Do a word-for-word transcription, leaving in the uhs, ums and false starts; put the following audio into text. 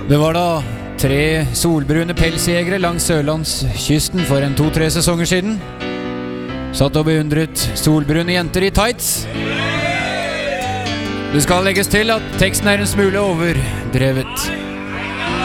Det var da tre solbrune pelsjegere langs Sørlandskysten for en to-tre sesonger siden. Satt og beundret solbrune jenter i tights. Det skal legges til at teksten er en smule overdrevet.